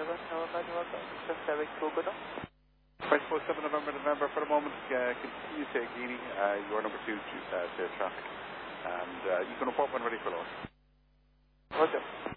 November, November. 547 November, for the moment, continue to Guinea, you are number 2 to traffic, and you can report when ready for load. Roger.